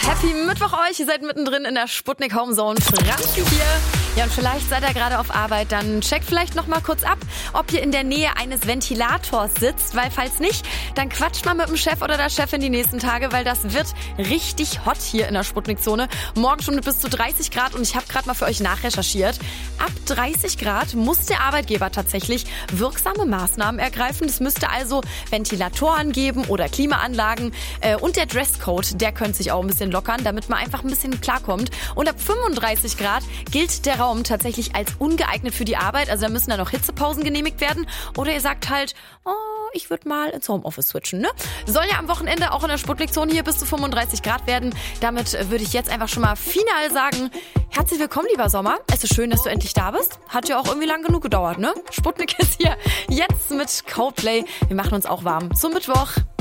Happy Mittwoch euch, ihr seid mittendrin in der Sputnik Homezone. Franzi hier. Ja, und vielleicht seid ihr gerade auf Arbeit, dann checkt vielleicht noch mal kurz ab, ob ihr in der Nähe eines Ventilators sitzt, weil falls nicht, dann quatscht mal mit dem Chef oder der Chefin die nächsten Tage, weil das wird richtig hot hier in der Sputnik-Zone. Morgen schon mit bis zu 30 Grad und ich habe gerade mal für euch nachrecherchiert. Ab 30 Grad muss der Arbeitgeber tatsächlich wirksame Maßnahmen ergreifen. Es müsste also Ventilatoren geben oder Klimaanlagen und der Dresscode, der könnte sich auch ein bisschen lockern, damit man einfach ein bisschen klarkommt. Und ab 35 Grad gilt der Raum tatsächlich als ungeeignet für die Arbeit. Also da müssen dann noch Hitzepausen genehmigt werden. Oder ihr sagt halt, oh, ich würde mal ins Homeoffice switchen, ne? Soll ja am Wochenende auch in der Sputnik-Zone hier bis zu 35 Grad werden. Damit würde ich jetzt einfach schon mal final sagen, herzlich willkommen, lieber Sommer. Es ist schön, dass du endlich da bist. Hat ja auch irgendwie lang genug gedauert, ne? Sputnik ist hier jetzt mit Coldplay. Wir machen uns auch warm zum Mittwoch.